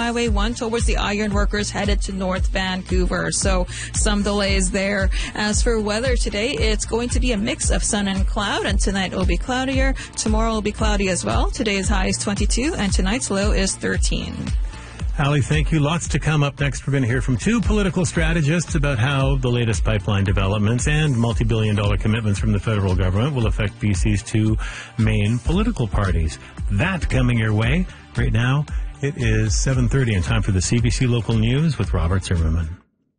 Highway 1 towards the Ironworkers headed to North Vancouver. So some delays there. As for weather today, it's going to be a mix of sun and cloud, and tonight will be cloudier. Tomorrow will be cloudy as well. Today's high is 22 and tonight's low is 13. Allie, thank you. Lots to come up next. We're going to hear from two political strategists about how the latest pipeline developments and multi-billion-dollar commitments from the federal government will affect BC's two main political parties. That coming your way. Right now, it is 7:30 and time for the CBC Local News with Robert Zimmerman.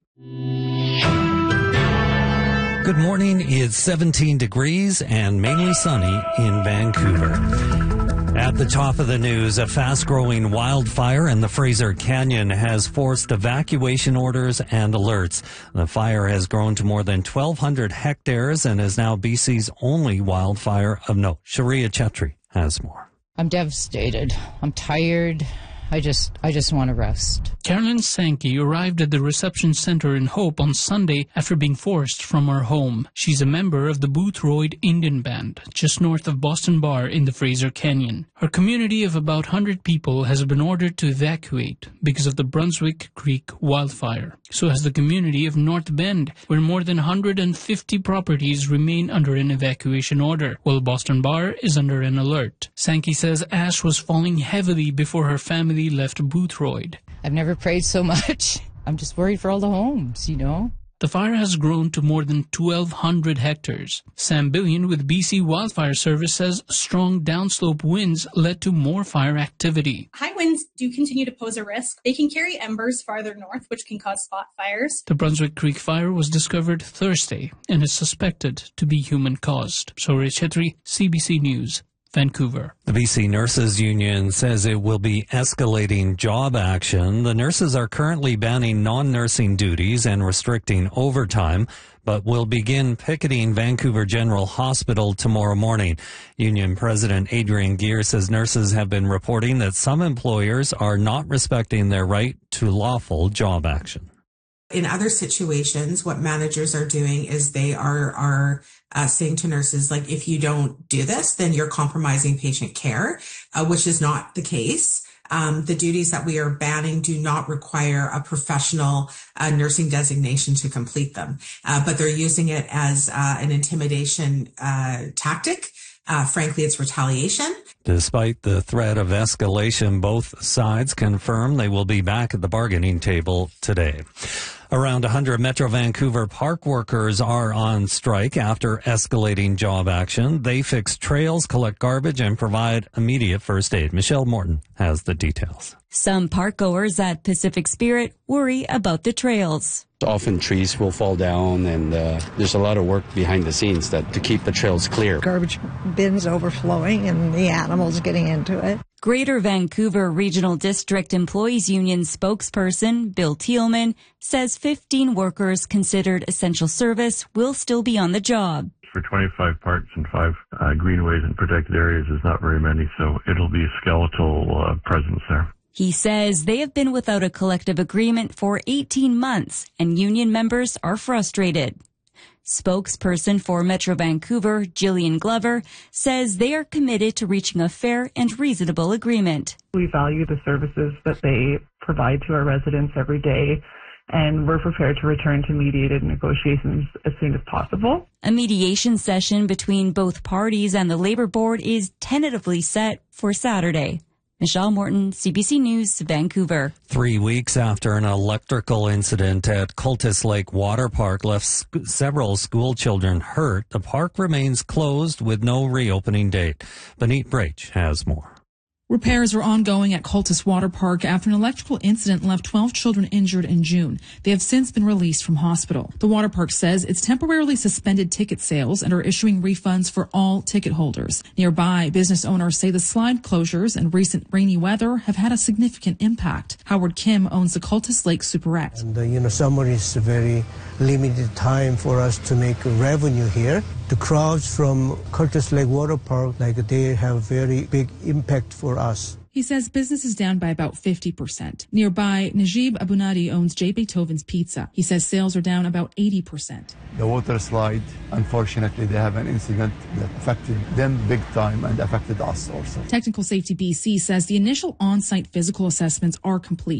Good morning. It's 17 degrees and mainly sunny in Vancouver. At the top of the news, a fast-growing wildfire in the Fraser Canyon has forced evacuation orders and alerts. The fire has grown to more than 1,200 hectares and is now BC's only wildfire of note. Sharia Chetri has more. I'm devastated. I'm tired. I just want to rest. Carolyn Sankey arrived at the reception center in Hope on Sunday after being forced from her home. She's a member of the Boothroyd Indian Band, just north of Boston Bar in the Fraser Canyon. Her community of about 100 people has been ordered to evacuate because of the Brunswick Creek wildfire. So has the community of North Bend, where more than 150 properties remain under an evacuation order, while Boston Bar is under an alert. Sankey says ash was falling heavily before her family left Boothroyd. I've never prayed so much. I'm just worried for all the homes, you know. The fire has grown to more than 1,200 hectares. Sam Billion with BC Wildfire Service says strong downslope winds led to more fire activity. High winds do continue to pose a risk. They can carry embers farther north, which can cause spot fires. The Brunswick Creek fire was discovered Thursday and is suspected to be human-caused. Sharia Chetri, CBC News, Vancouver. The BC Nurses Union says it will be escalating job action. The nurses are currently banning non-nursing duties and restricting overtime, but will begin picketing Vancouver General Hospital tomorrow morning. Union President Adrian Gear says nurses have been reporting that some employers are not respecting their right to lawful job action. In other situations, what managers are doing is they are saying to nurses, like, if you don't do this, then you're compromising patient care, which is not the case. The duties that we are banning do not require a professional nursing designation to complete them, but they're using it as an intimidation tactic. Frankly, it's retaliation. Despite the threat of escalation, both sides confirm they will be back at the bargaining table today. Around 100 Metro Vancouver park workers are on strike after escalating job action. They fix trails, collect garbage, and provide immediate first aid. Michelle Morton has the details. Some park goers at Pacific Spirit worry about the trails. Often trees will fall down, and there's a lot of work behind the scenes to keep the trails clear. Garbage bins overflowing and the animals getting into it. Greater Vancouver Regional District Employees Union spokesperson Bill Thielman says 15 workers considered essential service will still be on the job. For 25 parks and 5 greenways and protected areas is not very many, so it'll be a skeletal presence there. He says they have been without a collective agreement for 18 months, and union members are frustrated. Spokesperson for Metro Vancouver, Jillian Glover, says they are committed to reaching a fair and reasonable agreement. We value the services that they provide to our residents every day, and we're prepared to return to mediated negotiations as soon as possible. A mediation session between both parties and the Labour Board is tentatively set for Saturday. Michelle Morton, CBC News, Vancouver. 3 weeks after an electrical incident at Cultus Lake Water Park left several school children hurt, the park remains closed with no reopening date. Benit Brach has more. Repairs are ongoing at Cultus Water Park after an electrical incident left 12 children injured in June. They have since been released from hospital. The water park says it's temporarily suspended ticket sales and are issuing refunds for all ticket holders. Nearby, business owners say the slide closures and recent rainy weather have had a significant impact. Howard Kim owns the Cultus Lake Superette. And, summer is a very limited time for us to make revenue here. The crowds from Cultus Lake Water Park, they have very big impact for us. He says business is down by about 50%. Nearby, Najib Abunadi owns J. Beethoven's Pizza. He says sales are down about 80%. The water slide, unfortunately, they have an incident that affected them big time and affected us also. Technical Safety BC says the initial on-site physical assessments are complete.